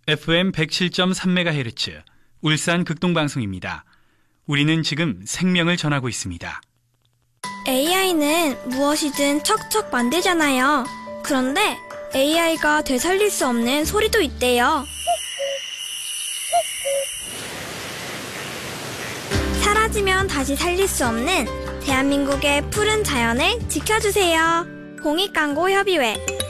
FM 107.3MHz 울산 극동방송입니다. 우리는 지금 생명을 전하고 있습니다. AI는 무엇이든 척척 만들잖아요. 그런데 AI가 되살릴 수 없는 소리도 있대요. 사라지면 다시 살릴 수 없는 대한민국의 푸른 자연을 지켜주세요. 공익광고협의회